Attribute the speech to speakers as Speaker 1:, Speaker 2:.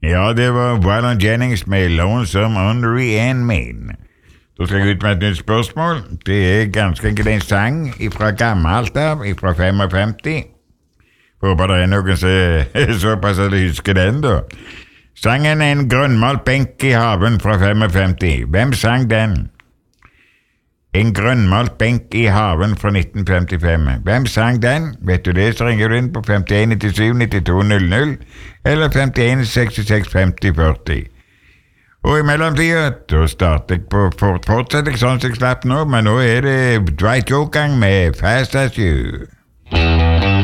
Speaker 1: Ja, det var Waylon Jennings med Lonesome Only and Men. Da skal jeg ut med et nytt spørsmål. Det er ganske enkelt en sang fra gammelt av, fra 55. Håper det er noen som er såpass at de husker den, da. Sangen En grønnmalt benk i haven fra 55. Hvem sang den? En grønnmalt benk i haven fra 1955. Hvem sang den? Vet du det, så ringer du inn på 5197-9200 eller 51665040. Og i mellomtiden, da starter jeg på fortsetter jeg sånn som jeg slapp nå, men nå er det Dwight Yoakam med Fast As You.